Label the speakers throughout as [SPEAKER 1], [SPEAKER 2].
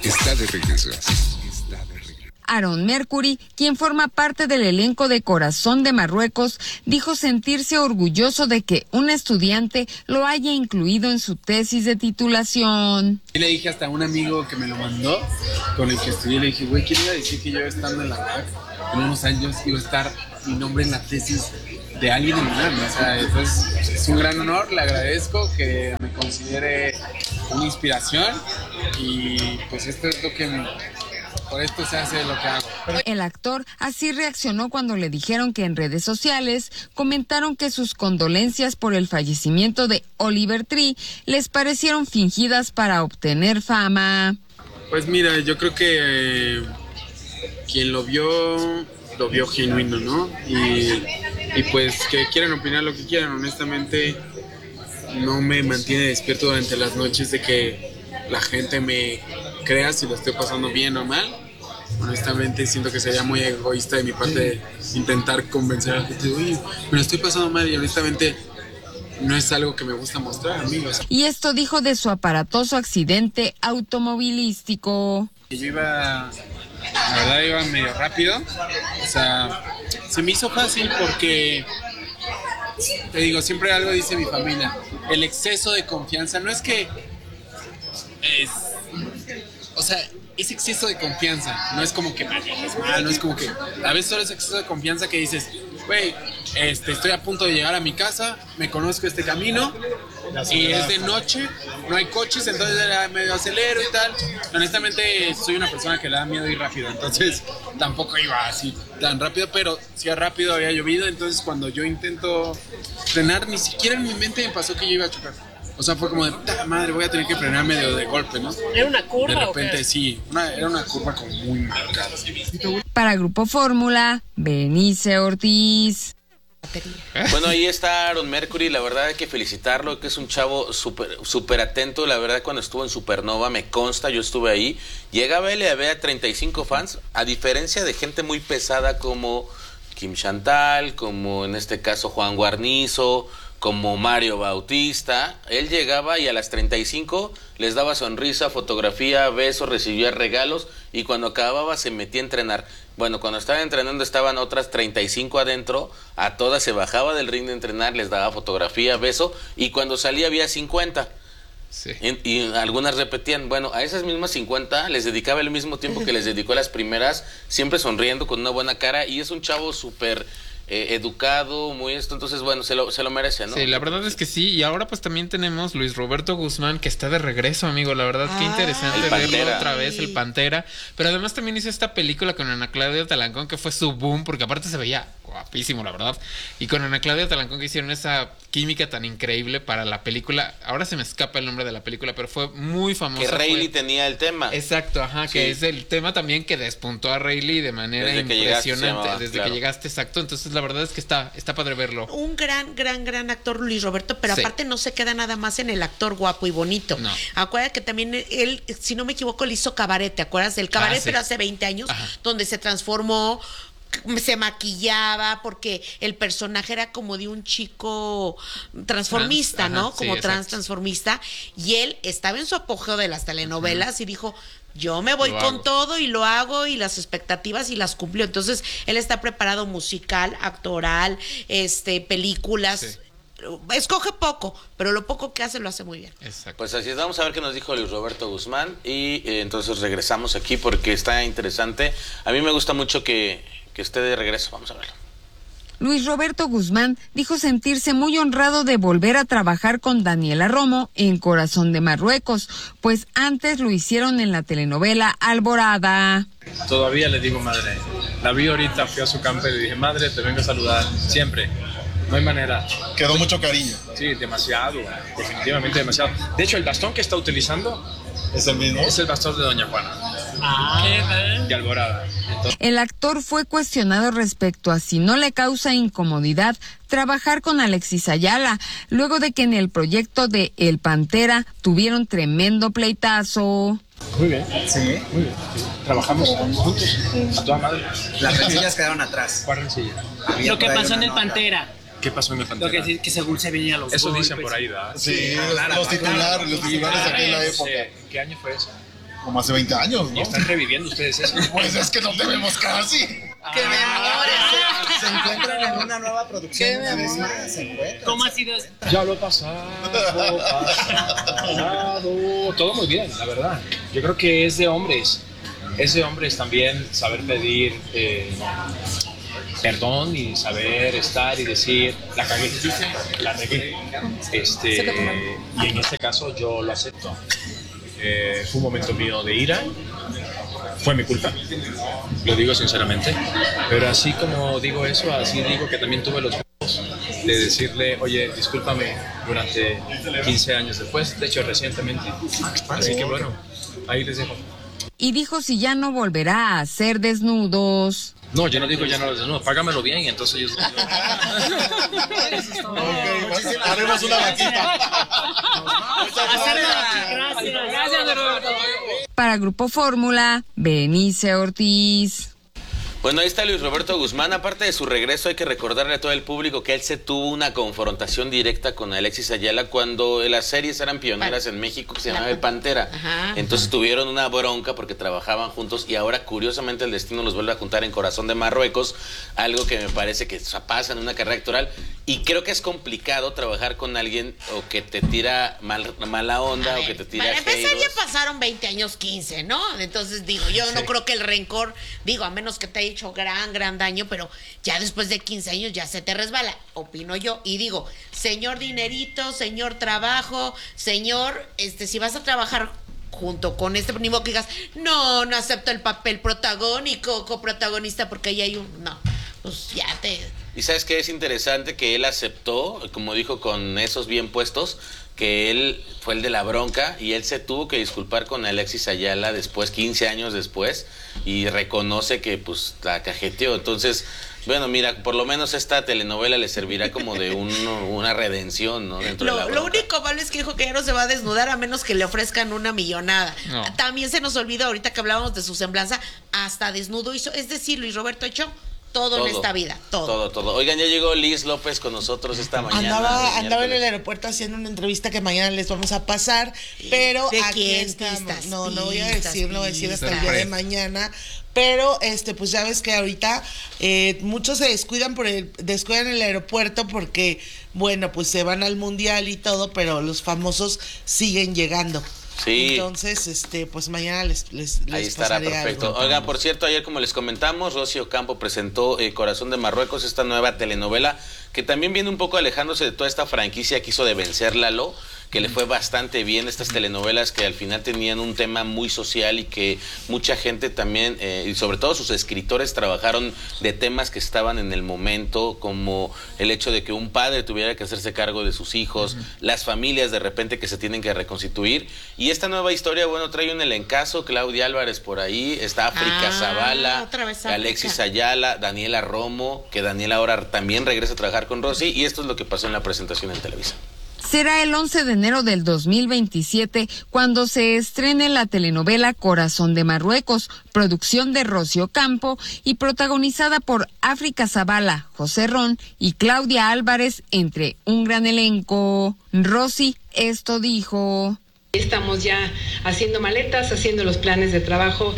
[SPEAKER 1] está de regreso.
[SPEAKER 2] Aaron Mercury, quien forma parte del elenco de Corazón de Marruecos, dijo sentirse orgulloso de que un estudiante lo haya incluido en su tesis de titulación.
[SPEAKER 3] Y le dije hasta a un amigo que me lo mandó, con el que estudié, le dije, güey, ¿quién iba a decir que yo estando en la UNAM, en unos años, iba a estar mi nombre en la tesis de alguien en la UNAM? O sea, entonces es un gran honor, le agradezco que me considere una inspiración y pues esto es lo que por esto se hace lo que hago.
[SPEAKER 2] El actor así reaccionó cuando le dijeron que en redes sociales comentaron que sus condolencias por el fallecimiento de Oliver Tree les parecieron fingidas para obtener fama.
[SPEAKER 3] Pues mira, yo creo que quien lo vio genuino, ¿no? Y pues que quieran opinar lo que quieran, honestamente no me mantiene despierto durante las noches de que la gente me crea si lo estoy pasando bien o mal. Honestamente siento que sería muy egoísta de mi parte intentar convencer a la gente, oye, me lo estoy pasando mal, y honestamente no es algo que me gusta mostrar, amigos.
[SPEAKER 2] Y esto dijo de su aparatoso accidente automovilístico.
[SPEAKER 3] Yo la verdad iba medio rápido, o sea, se me hizo fácil porque, te digo, siempre algo dice mi familia, el exceso de confianza, no es que o sea, es exceso de confianza, no es como que manejes mal, no es como que, a veces solo es exceso de confianza que dices, güey, estoy a punto de llegar a mi casa, me conozco este camino y es de noche, no hay coches, entonces medio acelero y tal. Honestamente soy una persona que le da miedo ir rápido, entonces tampoco iba así tan rápido, pero si rápido había llovido, entonces cuando yo intento frenar, ni siquiera en mi mente me pasó que yo iba a chocar. O sea, fue como de, puta madre, voy a tener que frenar medio de golpe, ¿no?
[SPEAKER 4] ¿Era una curva?
[SPEAKER 3] De repente, sí, era una curva como muy marcada.
[SPEAKER 2] Para Grupo Fórmula, Benice Ortiz.
[SPEAKER 5] Bueno, ahí está Aaron Mercury, la verdad hay que felicitarlo, que es un chavo súper atento, la verdad cuando estuvo en Supernova, me consta, yo estuve ahí, llegaba él y había 35 fans, a diferencia de gente muy pesada como Kim Chantal, como en este caso Juan Guarnizo, como Mario Bautista. Él llegaba y a las 35 les daba sonrisa, fotografía, besos, recibía regalos y cuando acababa se metía a entrenar. Bueno, cuando estaba entrenando estaban otras 35 adentro, a todas se bajaba del ring de entrenar, les daba fotografía, beso y cuando salía había 50. Sí. Y algunas repetían, bueno, a esas mismas 50 les dedicaba el mismo tiempo que les dedicó a las primeras, siempre sonriendo, con una buena cara, y es un chavo súper educado, muy entonces bueno, se lo merece, ¿no?
[SPEAKER 6] Sí, la verdad es que sí, y ahora pues también tenemos Luis Roberto Guzmán, que está de regreso, amigo, la verdad, qué interesante verlo otra vez, el Pantera, pero además también hizo esta película con Ana Claudia Talancón, que fue su boom, porque aparte se veía guapísimo, la verdad, y con Ana Claudia Talancón que hicieron esa química tan increíble para la película, ahora se me escapa el nombre de la película, pero fue muy famosa.
[SPEAKER 5] Que Reilly tenía el tema.
[SPEAKER 6] Exacto, ajá, sí. Que es el tema también que despuntó a Reilly de manera impresionante, desde que llegaste, exacto, entonces la verdad es que está padre verlo.
[SPEAKER 4] Un gran actor Luis Roberto, pero aparte no se queda nada más en el actor guapo y bonito. No. Acuérdate que también él, si no me equivoco, le hizo Cabaret, ¿te acuerdas del Cabaret? Sí. Pero hace 20 años, donde se transformó, se maquillaba porque el personaje era como de un chico transformista, ¿no? Como transformista, y él estaba en su apogeo de las telenovelas y dijo, yo me voy con todo y lo hago y las expectativas y las cumplió. Entonces, él está preparado musical, actoral, películas. Sí. Escoge poco, pero lo poco que hace lo hace muy bien.
[SPEAKER 5] Exacto. Pues así es, vamos a ver qué nos dijo Luis Roberto Guzmán y entonces regresamos aquí porque está interesante. A mí me gusta mucho que esté de regreso, vamos a verlo.
[SPEAKER 2] Luis Roberto Guzmán dijo sentirse muy honrado de volver a trabajar con Daniela Romo en Corazón de Marruecos, pues antes lo hicieron en la telenovela Alborada.
[SPEAKER 7] Todavía le digo madre, la vi ahorita, fui a su campo y le dije, madre, te vengo a saludar, siempre, no hay manera.
[SPEAKER 8] Quedó mucho cariño.
[SPEAKER 7] Sí, demasiado, definitivamente demasiado. De hecho, el bastón que está utilizando
[SPEAKER 8] ¿es el mismo?
[SPEAKER 7] Es el bastón de Doña Juana. De Alborada. Entonces...
[SPEAKER 2] El actor fue cuestionado respecto a si no le causa incomodidad trabajar con Alexis Ayala, luego de que en el proyecto de El Pantera tuvieron tremendo pleitazo.
[SPEAKER 7] Muy bien.
[SPEAKER 8] Sí.
[SPEAKER 7] Muy bien. Sí. Trabajamos juntos a toda madre.
[SPEAKER 9] Las rencillas quedaron atrás.
[SPEAKER 7] ¿Cuál rencilla?
[SPEAKER 4] Lo que pasó en El Pantera.
[SPEAKER 7] ¿Qué pasó en El Pantera?
[SPEAKER 4] Lo que según se venía a los
[SPEAKER 7] eso
[SPEAKER 4] golpes.
[SPEAKER 7] Dicen por ahí, ¿verdad?
[SPEAKER 8] Sí, los titulares de aquella época.
[SPEAKER 7] ¿Qué año fue eso?
[SPEAKER 8] como hace 20 años, ¿no?
[SPEAKER 7] Y están reviviendo ustedes eso.
[SPEAKER 8] Pues es que no te vemos casi.
[SPEAKER 4] Que mi amor
[SPEAKER 9] se encuentran en una nueva producción.
[SPEAKER 1] ¿Cómo ha sido eso?
[SPEAKER 7] Ya lo pasado. Todo muy bien, la verdad. Yo creo que es de hombres. Es de hombres también saber pedir perdón y saber estar y decir la cagué, la regué. Y en este caso yo lo acepto. Fue un momento mío de ira. Fue mi culpa, lo digo sinceramente, pero así como digo eso, así digo que también tuve los huevos de decirle, oye, discúlpame durante 15 años después, de hecho recientemente, así que bueno, ahí les dejo.
[SPEAKER 2] Y dijo si ya no volverá a hacer desnudos.
[SPEAKER 7] No, yo no digo ya no los desnudo, págamelo bien y entonces yo...
[SPEAKER 8] Haremos una vaquita.
[SPEAKER 2] Para Grupo Fórmula, Benice Ortiz.
[SPEAKER 5] Bueno, ahí está Luis Roberto Guzmán. Aparte de su regreso, hay que recordarle a todo el público que él se tuvo una confrontación directa con Alexis Ayala cuando las series eran pioneras en México, que se llamaba El Pantera.
[SPEAKER 4] Ajá.
[SPEAKER 5] Entonces tuvieron una bronca porque trabajaban juntos y ahora curiosamente el destino los vuelve a juntar en Corazón de Marruecos, algo que me parece que pasa en una carrera actoral. Y creo que es complicado trabajar con alguien o que te tira mala onda o que te tira
[SPEAKER 4] para empezar
[SPEAKER 5] haters.
[SPEAKER 4] ya pasaron 20 años, 15, ¿no? Entonces digo, yo no creo que el rencor, digo, a menos que te haya hecho gran daño, pero ya después de 15 años ya se te resbala, opino yo. Y digo, señor dinerito, señor trabajo, señor, si vas a trabajar junto con este primo que digas, no acepto el papel protagónico, coprotagonista, porque ahí hay no, pues ya te...
[SPEAKER 5] Y sabes que es interesante que él aceptó, como dijo con esos bien puestos, que él fue el de la bronca y él se tuvo que disculpar con Alexis Ayala después, 15 años después, y reconoce que pues la cajeteó. Entonces, bueno, mira, por lo menos esta telenovela le servirá como de una redención, ¿no? Dentro de la bronca.
[SPEAKER 4] Lo único malo es que dijo que ya no se va a desnudar a menos que le ofrezcan una millonada.
[SPEAKER 6] No.
[SPEAKER 4] También se nos olvidó ahorita que hablábamos de su semblanza, hasta desnudo hizo, es decir, Luis Roberto ha hecho todo en esta vida, todo.
[SPEAKER 5] Oigan, ya llegó Liz López con nosotros esta mañana.
[SPEAKER 10] Andaba en el aeropuerto haciendo una entrevista que mañana les vamos a pasar, pero
[SPEAKER 4] ¿de
[SPEAKER 10] aquí
[SPEAKER 4] quién?
[SPEAKER 10] estamos. No voy a
[SPEAKER 4] Pistas,
[SPEAKER 10] decir, no voy a decir hasta el
[SPEAKER 6] pistas.
[SPEAKER 10] día de mañana. Pero pues ya ves que ahorita muchos se descuidan descuidan el aeropuerto porque, bueno, pues se van al mundial y todo, pero los famosos siguen llegando.
[SPEAKER 5] Sí.
[SPEAKER 10] Entonces, pues mañana les
[SPEAKER 5] Ahí estará
[SPEAKER 10] pasaré
[SPEAKER 5] perfecto.
[SPEAKER 10] algo.
[SPEAKER 5] Oigan, por cierto, ayer como les comentamos, Rosy Ocampo presentó Corazón de Marruecos, esta nueva telenovela que también viene un poco alejándose de toda esta franquicia que hizo de Vencer Lalo, que le fue bastante bien, estas telenovelas que al final tenían un tema muy social y que mucha gente también, y sobre todo sus escritores, trabajaron de temas que estaban en el momento, como el hecho de que un padre tuviera que hacerse cargo de sus hijos, las familias de repente que se tienen que reconstituir. Y esta nueva historia, bueno, trae un elencazo, Claudia Álvarez por ahí, está África Zavala,
[SPEAKER 4] otra vez África.
[SPEAKER 5] Alexis Ayala, Daniela Romo, que Daniela ahora también regresa a trabajar con Rosy, y esto es lo que pasó en la presentación en Televisa.
[SPEAKER 2] Será el 11 de enero del 2027 cuando se estrene la telenovela Corazón de Marruecos, producción de Rosy Ocampo y protagonizada por África Zavala, José Ron y Claudia Álvarez, entre un gran elenco. Rosy esto dijo.
[SPEAKER 11] Estamos ya haciendo maletas, haciendo los planes de trabajo.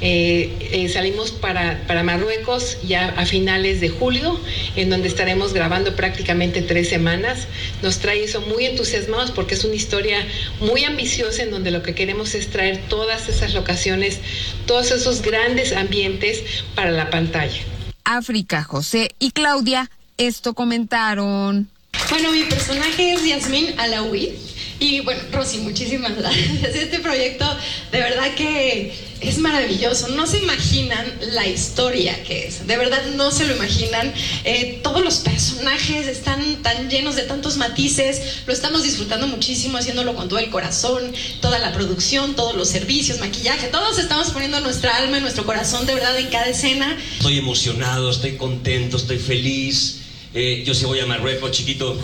[SPEAKER 11] Salimos para Marruecos ya a finales de julio, en donde estaremos grabando prácticamente 3 semanas. Nos trae eso muy entusiasmados porque es una historia muy ambiciosa en donde lo que queremos es traer todas esas locaciones, todos esos grandes ambientes para la pantalla.
[SPEAKER 2] África, José y Claudia esto comentaron.
[SPEAKER 12] Bueno, mi personaje es Yasmín Alaoui. Y bueno, Rosy, muchísimas gracias. Este proyecto de verdad que es maravilloso. No se imaginan la historia que es. De verdad no se lo imaginan. Todos los personajes están tan llenos de tantos matices. Lo estamos disfrutando muchísimo, haciéndolo con todo el corazón. Toda la producción, todos los servicios, maquillaje. Todos estamos poniendo nuestra alma y nuestro corazón de verdad en cada escena.
[SPEAKER 13] Estoy emocionado, estoy contento, estoy feliz. Yo sí voy a Marruecos, chiquito.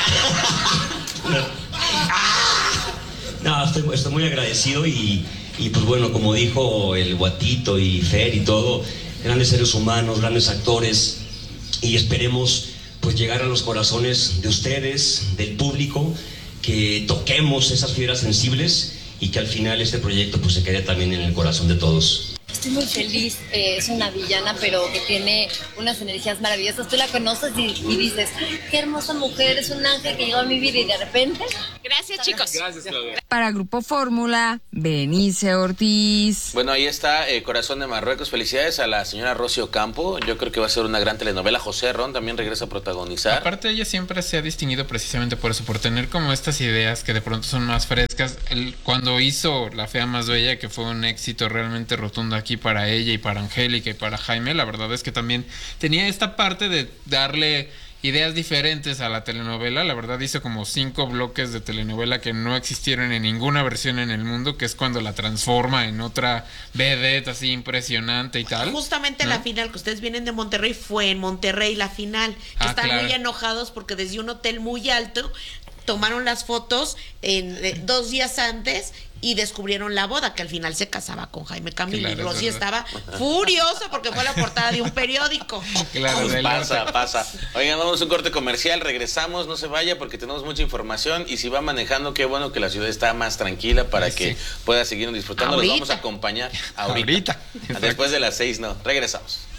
[SPEAKER 13] No, estoy muy agradecido y pues bueno, como dijo el Guatito y Fer y todo, grandes seres humanos, grandes actores, y esperemos pues llegar a los corazones de ustedes, del público, que toquemos esas fibras sensibles y que al final este proyecto pues se quede también en el corazón de todos.
[SPEAKER 14] Estoy muy feliz, es una villana pero que tiene unas energías maravillosas. Tú la conoces y dices, qué hermosa mujer, es un ángel que llegó a mi vida y de repente...
[SPEAKER 15] Gracias, chicos.
[SPEAKER 3] Gracias, Claudia.
[SPEAKER 2] Para Grupo Fórmula, Benice Ortiz.
[SPEAKER 5] Bueno, ahí está Corazón de Marruecos. Felicidades a la señora Rosy Ocampo. Yo creo que va a ser una gran telenovela. José Ron también regresa a protagonizar.
[SPEAKER 6] Aparte, ella siempre se ha distinguido precisamente por eso, por tener como estas ideas que de pronto son más frescas. Cuando hizo La Fea Más Bella, que fue un éxito realmente rotundo aquí para ella y para Angélica y para Jaime, la verdad es que también tenía esta parte de darle ideas diferentes a la telenovela. La verdad hizo como 5 bloques de telenovela que no existieron en ninguna versión en el mundo, que es cuando la transforma en otra vedette así impresionante y tal.
[SPEAKER 4] Justamente
[SPEAKER 6] ¿no?
[SPEAKER 4] La final que ustedes vienen de Monterrey fue en Monterrey la final, que están
[SPEAKER 6] claro.
[SPEAKER 4] muy enojados porque desde un hotel muy alto tomaron las fotos 2 días antes y descubrieron la boda, que al final se casaba con Jaime Camil.
[SPEAKER 6] Claro,
[SPEAKER 4] y Rosy estaba furiosa porque fue la portada de un periódico.
[SPEAKER 6] Claro,
[SPEAKER 5] pues pasa. Oigan, vamos a un corte comercial, regresamos, no se vaya porque tenemos mucha información y si va manejando, qué bueno que la ciudad está más tranquila para que pueda seguir disfrutando. Los vamos a acompañar ahorita. Después de las 6, no. Regresamos.